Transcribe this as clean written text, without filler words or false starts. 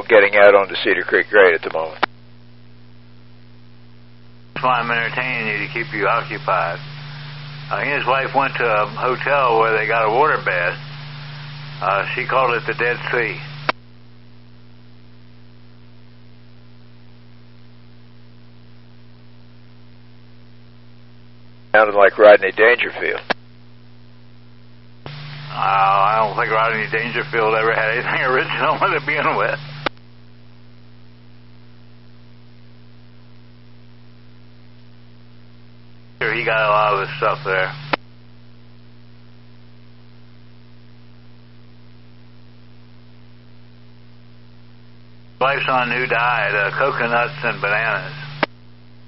on getting out onto Cedar Creek Grade at the moment. That's why I'm entertaining you, to keep you occupied. He and his wife went to a hotel where they got a water bath. She called it the Dead Sea. Sounded like Rodney Dangerfield. I don't think Rodney Dangerfield ever had anything original with it being with. Sure, he got a lot of his stuff there. Wife's on a new diet, coconuts and bananas.